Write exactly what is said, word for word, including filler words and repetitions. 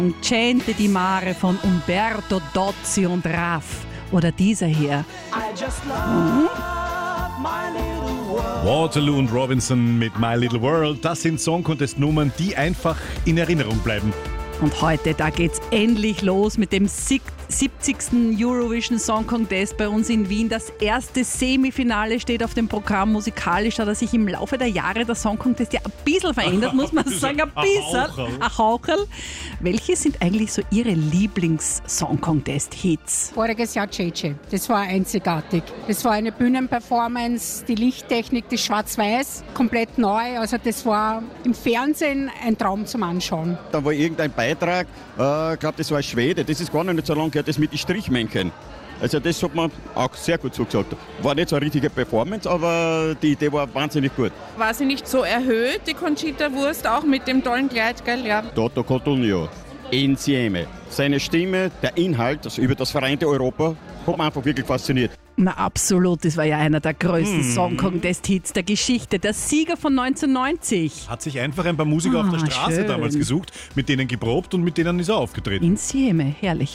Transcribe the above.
Gente di Mare von Umberto Tozzi und Raff. Oder dieser hier. Mhm. Waterloo und Robinson mit My Little World, das sind Song Contest Nummern, die einfach in Erinnerung bleiben. Und heute, da geht's endlich los mit dem siebzigsten Eurovision Song Contest bei uns in Wien. Das erste Semifinale steht auf dem Programm. Musikalisch hat er sich im Laufe der Jahre der Song Contest ja ein bisschen verändert, muss man sagen. Ein bisschen. Ein Haucherl. Welche sind eigentlich so Ihre Lieblings-Song Contest-Hits? Voriges Jahr Cece. Das war einzigartig. Das war eine Bühnenperformance, die Lichttechnik, das Schwarz-Weiß, komplett neu. Also das war im Fernsehen ein Traum zum Anschauen. Da war irgendein Beitrag, ich äh, glaube, das war ein Schwede, das ist gar nicht so lange her, das mit den Strichmännchen. Also das hat man auch sehr gut zugesagt. War nicht so eine richtige Performance, aber die Idee war wahnsinnig gut. War sie nicht so erhöht, die Conchita Wurst, auch mit dem tollen Kleid, gell? Ja. Toto Cotugno, Insieme. Seine Stimme, der Inhalt, das über das vereinte Europa, hat mich einfach wirklich fasziniert. Na absolut, das war ja einer der größten hm. Song Contest-Hits der Geschichte. Der Sieger von neunzehnhundertneunzig. Hat sich einfach ein paar Musiker ah, auf der Straße schön. damals gesucht, mit denen geprobt und mit denen ist er aufgetreten. Insieme, herrlich.